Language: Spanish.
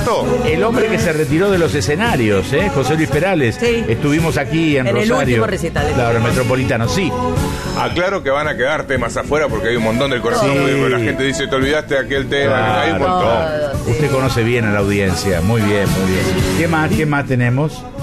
rato. El hombre que se retiró de los escenarios, José Luis Perales. Sí. Estuvimos aquí en Rosario. El último recital. Claro, el Metropolitano, sí. Aclaro que van a quedar temas afuera porque hay un montón del corazón. Sí. Porque la gente dice, te olvidaste de aquel tema. Claro. Hay un montón. Sí. Usted conoce bien a la audiencia. Muy bien, muy bien. ¿Qué más tenemos?